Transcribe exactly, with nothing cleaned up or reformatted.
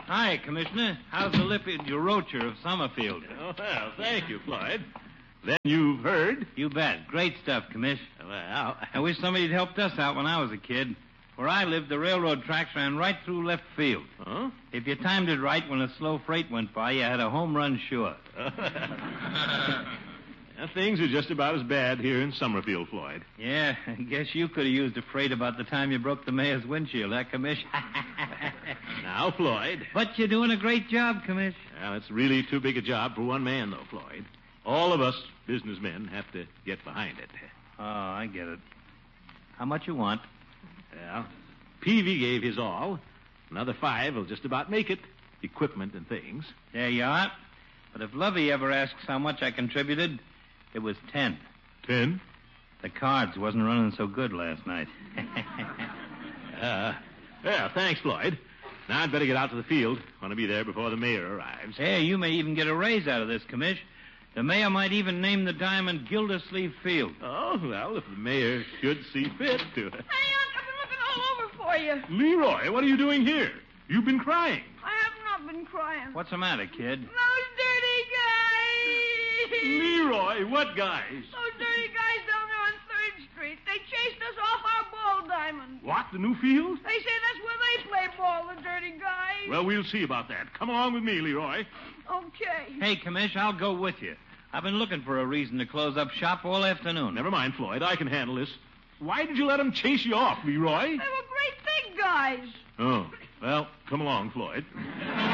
Hi, Commissioner. How's the lipid roacher of Summerfield? Oh, well, thank you, Floyd. Then you've heard? You bet. Great stuff, Commish. Well, I wish somebody'd helped us out when I was a kid. Where I lived, the railroad tracks ran right through left field. Huh? If you timed it right when a slow freight went by, you had a home run sure. Well, things are just about as bad here in Summerfield, Floyd. Yeah, I guess you could have used a freight about the time you broke the mayor's windshield, huh, Commish? Now, Floyd. But you're doing a great job, Commish. Well, it's really too big a job for one man, though, Floyd. All of us businessmen have to get behind it. Oh, I get it. How much you want? Well, Peavy gave his all. Another five will just about make it. Equipment and things. There you are. But if Lovey ever asks how much I contributed, it was ten. Ten? The cards wasn't running so good last night. uh, well, thanks, Floyd. Now I'd better get out to the field. Want to be there before the mayor arrives. Hey, you may even get a raise out of this, Commish. The mayor might even name the diamond Gildersleeve Field. Oh, well, if the mayor should see fit to it. Hey, Unc, I've been looking all over for you. Leroy, what are you doing here? You've been crying. I have not been crying. What's the matter, kid? Those dirty guys. Leroy, what guys? Those dirty guys down there on third Street. They chased us off our ball diamond. What, the new field? They say that's where they play ball, the dirty guys. Well, we'll see about that. Come along with me, Leroy. Okay. Hey, Commish, I'll go with you. I've been looking for a reason to close up shop all afternoon. Never mind, Floyd. I can handle this. Why did you let them chase you off, Leroy? They were great big guys. Oh, well, come along, Floyd.